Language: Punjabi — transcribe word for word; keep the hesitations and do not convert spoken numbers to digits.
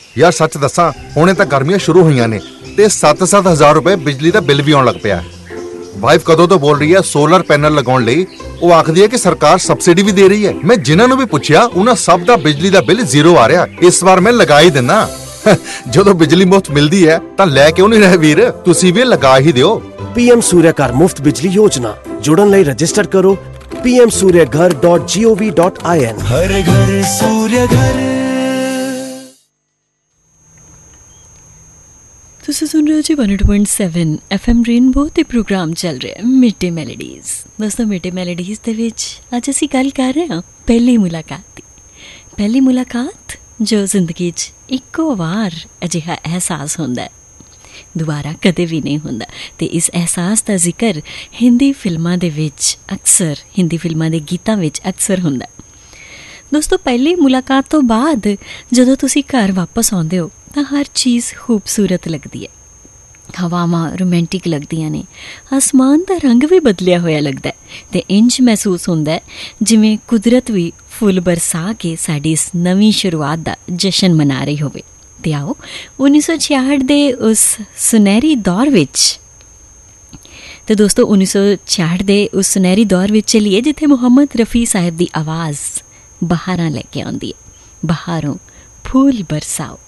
यार सच दसा हुणे तां गर्मियां शुरू होईयां ने ते सत्त सत्त हज़ार रुपए बिजली दा बिल भी आउण लग पिया। वाइफ कदों तो बोल रही है सोलर पैनल लगाउण लई, ਉਹ ਆਖਦੀ ਹੈ ਕਿ ਸਰਕਾਰ ਸਬਸਿਡੀ ਵੀ ਦੇ ਰਹੀ ਹੈ। ਮੈਂ ਜਿਨ੍ਹਾਂ ਨੂੰ ਵੀ ਪੁੱਛਿਆ ਉਹਨਾਂ ਸਭ ਦਾ ਬਿਜਲੀ ਦਾ ਬਿੱਲ ਜ਼ੀਰੋ ਆ ਰਿਹਾ। ਇਸ ਵਾਰ ਮੈਂ ਲਗਾ ਹੀ ਦਿੰਨਾ। ਜਦੋਂ ਬਿਜਲੀ ਮੁਫਤ ਮਿਲਦੀ ਹੈ ਤਾਂ ਲੈ ਕਿਉਂ ਨਹੀਂ ਰਹੇ ਵੀਰ, ਤੁਸੀਂ ਵੀ ਲਗਾ ਹੀ ਦਿਓ। ਪੀਐਮ ਸੂਰਿਆ ਘਰ ਮੁਫਤ ਬਿਜਲੀ ਯੋਜਨਾ ਜੁੜਨ ਲਈ ਰਜਿਸਟਰ ਕਰੋ ਪੀ ਐਮ ਸੂਰਿਆ ਘਰ ਡਾਟ ਗੋਵ ਡਾਟ ਆਈ ਐਨ। ਹਰ ਘਰ ਸੂਰਿਆ ਘਰ। ਤੁਸੀਂ ਸੁਣ ਰਹੇ ਹੋ ਜੀ one oh two point seven F M rainbow ਤੇ ਪ੍ਰੋਗਰਾਮ ਚੱਲ ਰਿਹਾ ਮਿੱਡੇ ਮੈਲੋਡੀਜ਼। ਦੋਸਤੋ ਮਿੱਡੇ ਮੈਲੋਡੀਜ਼ ਦੇ ਵਿੱਚ ਅੱਜ ਅਸੀਂ ਗੱਲ ਕਰ ਰਹੇ ਹਾਂ ਪਹਿਲੀ ਮੁਲਾਕਾਤ ਦੀ। ਪਹਿਲੀ ਮੁਲਾਕਾਤ ਜੋ ਜ਼ਿੰਦਗੀ 'ਚ ਇੱਕੋ ਵਾਰ ਅਜਿਹਾ ਅਹਿਸਾਸ ਹੁੰਦਾ ਹੈ, ਦੁਬਾਰਾ ਕਦੇ ਵੀ ਨਹੀਂ ਹੁੰਦਾ। ਅਤੇ ਇਸ ਅਹਿਸਾਸ ਦਾ ਜ਼ਿਕਰ ਹਿੰਦੀ ਫਿਲਮਾਂ ਦੇ ਵਿੱਚ ਅਕਸਰ ਹਿੰਦੀ ਫਿਲਮਾਂ ਦੇ ਗੀਤਾਂ ਵਿੱਚ ਅਕਸਰ ਹੁੰਦਾ। ਦੋਸਤੋ ਪਹਿਲੀ ਮੁਲਾਕਾਤ ਤੋਂ ਬਾਅਦ ਜਦੋਂ ਤੁਸੀਂ ਘਰ ਵਾਪਸ ਆਉਂਦੇ ਹੋ ਤਾਂ ਹਰ ਚੀਜ਼ ਖੂਬਸੂਰਤ ਲੱਗਦੀ ਹੈ। ਹਵਾਵਾਂ ਰੋਮੈਂਟਿਕ ਲੱਗਦੀਆਂ ਨੇ, ਆਸਮਾਨ ਦਾ ਰੰਗ ਵੀ ਬਦਲਿਆ ਹੋਇਆ ਲੱਗਦਾ ਅਤੇ ਇੰਝ ਮਹਿਸੂਸ ਹੁੰਦਾ ਜਿਵੇਂ ਕੁਦਰਤ ਵੀ ਫੁੱਲ ਬਰਸਾ ਕੇ ਸਾਡੀ ਇਸ ਨਵੀਂ ਸ਼ੁਰੂਆਤ ਦਾ ਜਸ਼ਨ ਮਨਾ ਰਹੀ ਹੋਵੇ। ਅਤੇ ਆਓ ਉੱਨੀ ਸੌ ਛਿਆਹਠ ਦੇ ਉਸ ਸੁਨਹਿਰੀ ਦੌਰ ਵਿੱਚ ਅਤੇ ਦੋਸਤੋ ਉੱਨੀ ਸੌ ਛਿਆਹਠ ਦੇ ਉਸ ਸੁਨਹਿਰੀ ਦੌਰ ਵਿੱਚ ਚੱਲੀਏ ਜਿੱਥੇ ਮੁਹੰਮਦ ਰਫੀ ਸਾਹਿਬ ਦੀ ਆਵਾਜ਼ ਬਹਾਰਾਂ ਲੈ ਕੇ ਆਉਂਦੀ ਹੈ। ਬਹਾਰੋਂ ਫੂਲ ਬਰਸਾਓ।